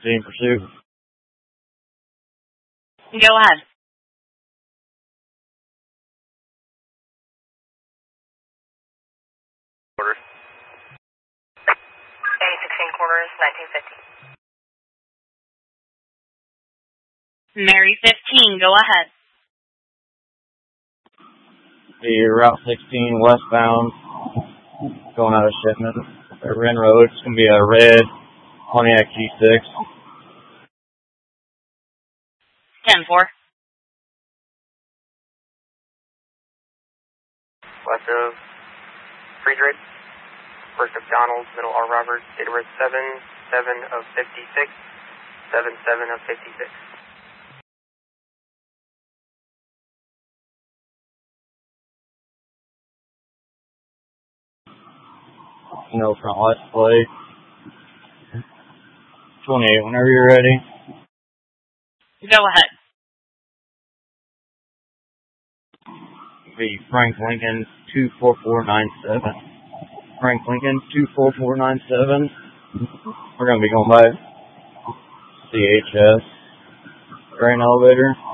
16 pursuit. Go ahead. Quarters. A16 quarters, 1950. Mary 15, go ahead. The Route 16 westbound, going out of shipment. Ren Road. It's going to be a red Pontiac G6. 10-4. West of Friedrich, first of Donald, middle R. Roberts, data birth 7/7 of 56, 7/7 of 56. No front lights plate. 28, whenever you're ready. Go ahead. The Frank Lincoln 24497. Frank Lincoln 24497. We're going to be going by CHS grain elevator.